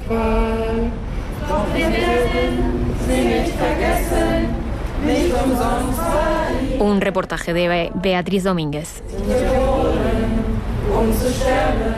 voll. Doch wir werden sie nicht vergessen, nicht umsonst war Un reportaje de Beatriz Domínguez. geboren, um zu sterben.